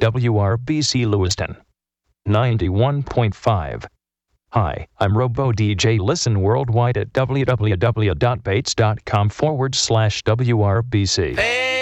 WRBC Lewiston 91.5. Hi, I'm Robo DJ. Listen worldwide at www.bates.com/WRBC.